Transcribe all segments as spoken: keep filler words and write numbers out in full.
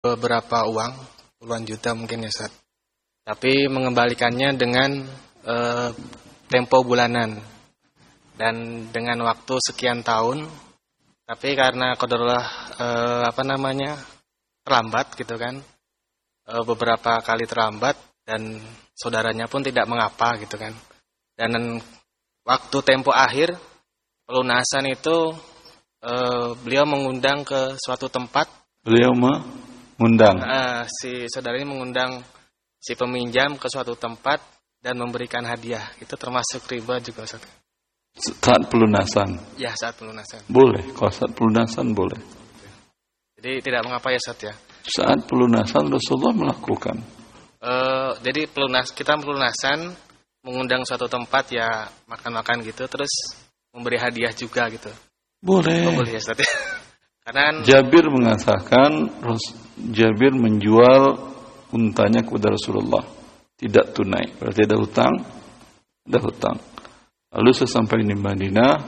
beberapa uang, puluhan juta mungkin ya Ustaz. Tapi mengembalikannya dengan eh, tempo bulanan dan dengan waktu sekian tahun. Tapi karena qadarullah eh, apa namanya terlambat gitu kan, eh, beberapa kali terlambat dan saudaranya pun tidak mengapa gitu kan. Dan waktu tempo akhir pelunasan itu eh, beliau mengundang ke suatu tempat. Beliau mengundang. Eh, si saudara ini mengundang si peminjam ke suatu tempat dan memberikan hadiah. Itu termasuk riba juga Ustaz. Saat pelunasan. Ya, saat pelunasan. Boleh, kalau saat pelunasan boleh. Jadi tidak mengapa ya Ustaz ya. Saat pelunasan Rasulullah melakukan. Uh, jadi pelunas kita pelunasan mengundang suatu tempat ya makan-makan gitu terus memberi hadiah juga gitu. Boleh. Oh, boleh ya Ustaz ya. Karena Jabir mengatakan Jabir menjual untanya kepada Rasulullah tidak tunai, berarti ada hutang, ada hutang. Lalu sesampai di Madinah,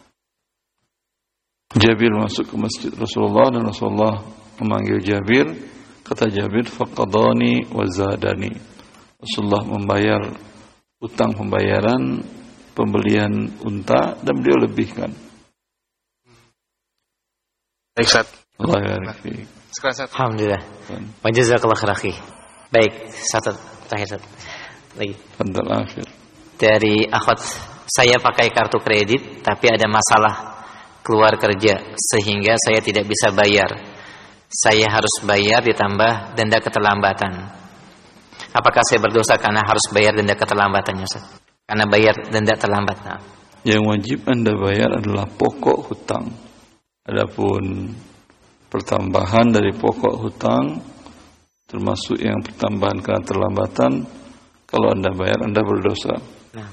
Jabir masuk ke masjid Rasulullah dan Rasulullah memanggil Jabir. Kata Jabir, faqadani wa zadani. Rasulullah membayar hutang pembayaran pembelian unta dan beliau lebihkan. Baik Ustaz. Allah ya Rabbi. Alhamdulillah. Wa jazakallahu khairan. Baik, satu terakhir satu. Lagi. Fadhal akhir. Dari akhwat, saya pakai kartu kredit tapi ada masalah keluar kerja sehingga saya tidak bisa bayar. Saya harus bayar ditambah denda keterlambatan. Apakah saya berdosa karena harus bayar denda keterlambatannya Ustaz? Karena bayar denda terlambat. Nah. Yang wajib Anda bayar adalah pokok hutang. Adapun pertambahan dari pokok hutang termasuk yang pertambahan karena terlambatan, kalau Anda bayar Anda berdosa. Nah.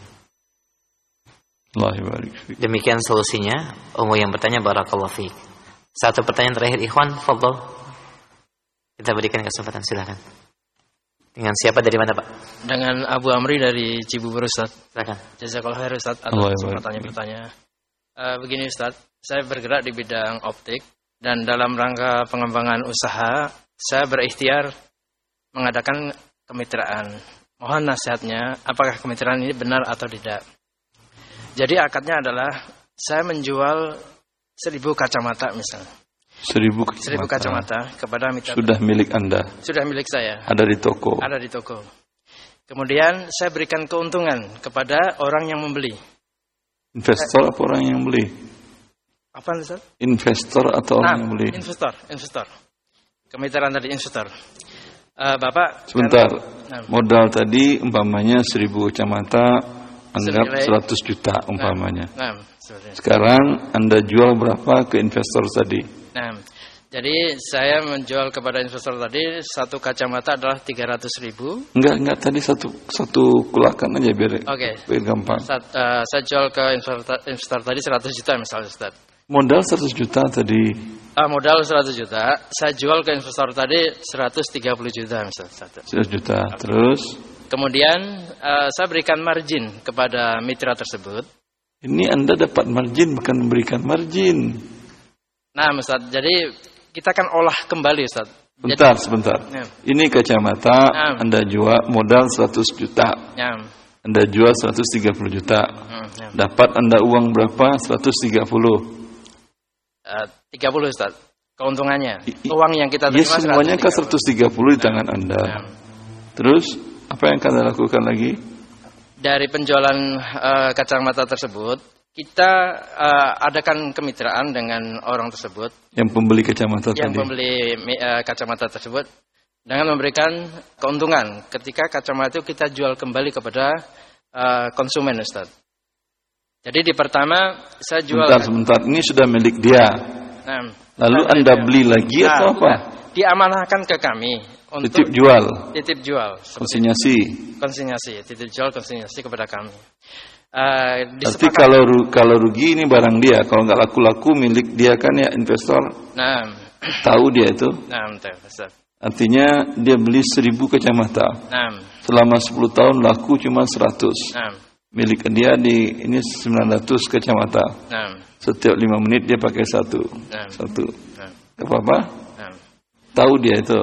Allah barik fiik. Demikian solusinya. Umum yang bertanya barakallahu fiik. Satu pertanyaan terakhir ikhwan, fadhol. Kita berikan kesempatan, silakan. Dengan siapa dari mana Pak? Dengan Abu Amri dari Cibubur Ustaz. Silakan. Jazakallahu khair Ustaz atas kesempatannya bertanya. Uh, begini Ustaz, saya bergerak di bidang optik dan dalam rangka pengembangan usaha saya berikhtiar mengadakan kemitraan. Mohon nasihatnya, apakah kemitraan ini benar atau tidak? Jadi akadnya adalah saya menjual seribu kacamata misalnya. Seribu kacamata. Seribu kacamata kepada mitra. Sudah milik Anda. Sudah milik saya. Ada di toko. Ada di toko. Kemudian saya berikan keuntungan kepada orang yang membeli. Investor apa orang yang beli? Apa Ustaz? Investor atau orang nah, yang beli? Investor, investor. Kemitraan tadi investor. Uh, Bapak. Sebentar. Karena, nah. Modal tadi umpamanya seribu kacamata, anggap seratus juta umpamanya. Nah, nah, sekarang Anda jual berapa ke investor tadi? Nah, jadi saya menjual kepada investor tadi satu kacamata adalah tiga ratus ribu. Enggak, enggak tadi satu satu kulakan aja biar, okay. biar gampang. Sat, uh, saya jual ke investor, investor tadi seratus juta misalnya Ustaz. Modal seratus juta tadi. Uh, modal seratus juta, saya jual ke investor tadi seratus tiga puluh juta misalnya. seratus juta, terus? Kemudian uh, saya berikan margin kepada mitra tersebut. Ini Anda dapat margin bukan memberikan margin. Nah Ustaz, jadi kita kan olah kembali Ustaz. Bentar, jadi, sebentar. Ya. Ini kacamata ya. Anda jual modal seratus juta. Ya. Anda jual seratus tiga puluh juta. Hmm, ya. Dapat Anda uang berapa? seratus tiga puluh. Uh, tiga puluh Ustaz. Keuntungannya. Uang yang kita terima ya, semuanya kan seratus tiga puluh di tangan Anda. Ya. Terus apa yang Anda lakukan lagi? Dari penjualan uh, kacamata tersebut, kita uh, adakan kemitraan dengan orang tersebut. Yang pembeli kacamata yang tadi. Yang pembeli uh, kacamata tersebut dengan memberikan keuntungan ketika kacamata itu kita jual kembali kepada uh, konsumen Ustaz. Jadi di pertama saya jual. Sebentar, sebentar. Ini sudah milik dia. Nah, lalu Anda dia. beli lagi nah, atau apa? Diamanahkan ke kami. Untuk titip jual. Titip jual. Konsinyasi. Konsinyasi. Titip jual konsinyasi kepada kami. Uh, Berarti kalau kalau rugi ini barang dia, kalau nggak laku-laku milik dia kan ya investor. Nah, tahu dia itu. Nah, betul, Ustaz. Artinya dia beli seribu kacamata. Nah. Selama sepuluh tahun laku cuma seratus. Nah. Milik dia di ini sembilan ratus kacamata. Nah. Setiap lima menit dia pakai satu. Nah. Satu. Nah. Gak apa-apa? Nah. Tahu dia itu.